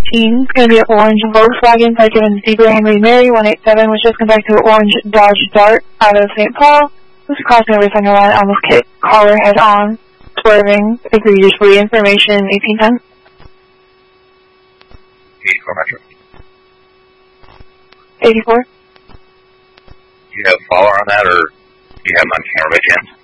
It's going to be an orange Volkswagen, parked in Zebra Henry Mary 187, which just come back to an orange Dodge Dart out of St. Paul. This is crossing over center line, almost hit caller head on, swerving. I think we just for information, 1810. 84 Metro. 84. Do you have a follower on that, or do you have him on camera by chance?